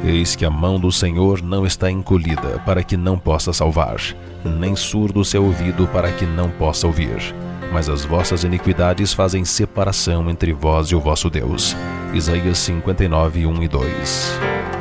Eis que a mão do Senhor não está encolhida para que não possa salvar, nem surdo o seu ouvido para que não possa ouvir. Mas as vossas iniquidades fazem separação entre vós e o vosso Deus. Isaías 59, 1 e 2.